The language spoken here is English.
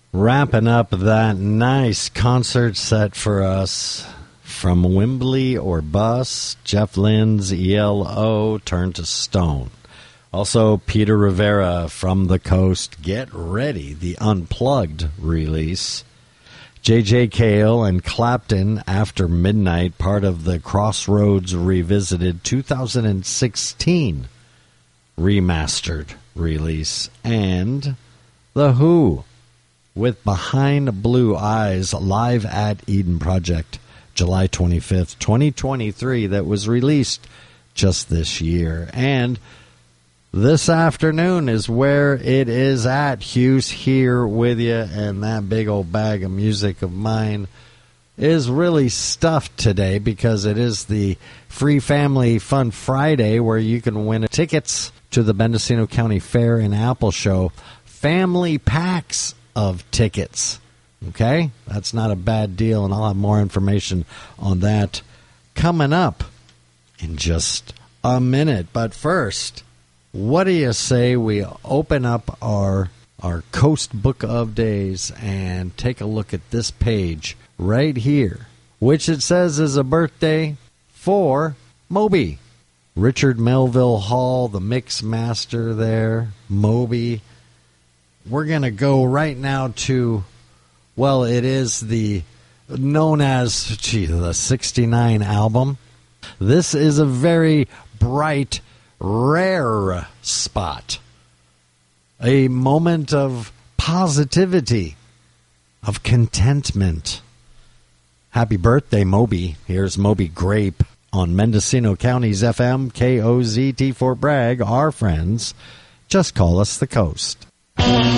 Wrapping up that nice concert set for us from Wembley or Bus, Jeff Lynne's ELO, Turn to Stone. Also, Peter Rivera from the Coast, Get Ready, the Unplugged release. J.J. Cale and Clapton, After Midnight, part of the Crossroads Revisited 2016 remastered release. And The Who with Behind Blue Eyes, live at Eden Project, July 25th, 2023, that was released just this year. And this afternoon is where it is at. Hugh's here with you, and that big old bag of music of mine is really stuffed today because it is the Free Family Fun Friday where you can win tickets to the Mendocino County Fair and Apple Show. Family packs of tickets. Okay? That's not a bad deal, and I'll have more information on that coming up in just a minute. But first, what do you say we open up our Coast Book of Days and take a look at this page right here, which it says is a birthday for Moby. Richard Melville Hall, the mix master there, Moby. We're going to go right now to, well, it is the known as the 69 album. This is a very bright, rare spot. A moment of positivity, of contentment. Happy birthday, Moby. Here's Moby Grape on Mendocino County's FM, KOZT Fort Bragg. Our friends, just call us the Coast.